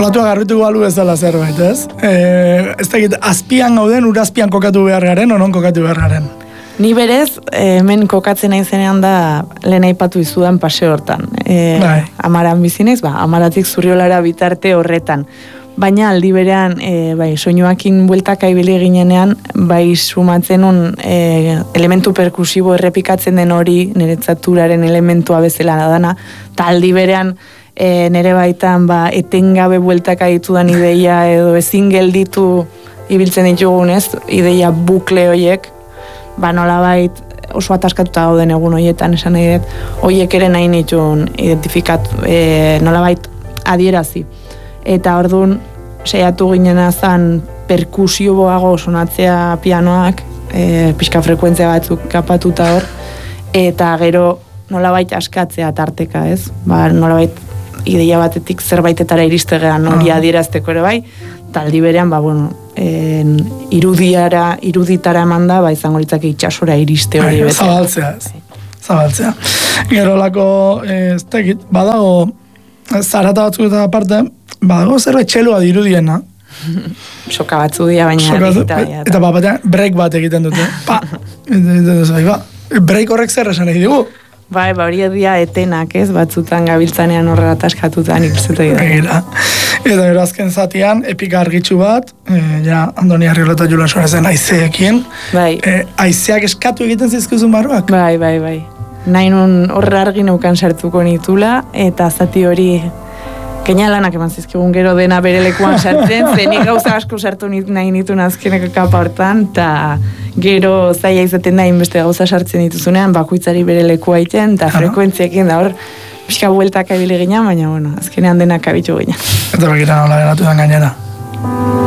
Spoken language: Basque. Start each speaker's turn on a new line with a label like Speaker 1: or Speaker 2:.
Speaker 1: Olatua garbitu balu bezala zerbait, ez? Ez da azpian gauden, urazpian kokatu behar garen, onon kokatu behar garen?
Speaker 2: Ni berez, hemen kokatzen naizenean da lehen aipatu izudan paseo hortan. Amaran bizinez, Amaratik Zurriolara bitarte horretan. Baina aldi berean, soinuakin bueltaka ibili ginenean, sumatzen elementu perkusibo errepikatzen den hori, niretzaturaren elementua bezala dana, eta aldi berean nere baitan etengabe bueltaka ditudan ideia edo ezin gelditu ibiltzen ditugunez, ideia bukle horiek, nolabait oso ataskatuta gauden egun horietan esan nahi dut, horiek ere nahi nituen identifikatu, nolabait adierazi. Eta orduan, saiatu ginena zan perkusioago sonatzea pianoak, pixka frekuentzia batzuk kapatuta hor, eta gero nolabait askatzea tarteka, ez? Nolabait ideia batetik zerbaitetara iristegean hori adierazteko ere bai, taldi berean, iruditara eman da, izango litzake itxasora iriste hori bete.
Speaker 1: Zabaltzea. Gero lako, ez tekit, badago, zarata batzuk eta aparte, badago zerbait txelua dirudiena.
Speaker 2: Soka batzu dira, baina
Speaker 1: eta batean, break bat egiten dute. Break horrek zer esan nahi dugu?
Speaker 2: Hori edia etenak, ez, batzutan gabiltzanean horrela taskatutan ikusetu dira.
Speaker 1: Eta gero azken zatian, epika argitxu bat, Andoni Arriola eta Julen Suarezen aizeekin. Aizeak eskatu egiten zizkuzun barruak?
Speaker 2: Bai. Nahi nun horre argi neukan sartuko nitula, eta zati hori keinalanak eman zizkigun gero dena bere lekuan sartzen, zenik gauza asko sartu nahi nituen azkeneko kapa hortan, eta gero zaila izaten da inbeste gauza sartzen dituzunean, bakoitzari bere lekua egiten, eta frekuentziekin da hor, pixka bueltak abile gina, baina azkenean denak abitu gina.
Speaker 1: Eta begiran hola geratu den gainera.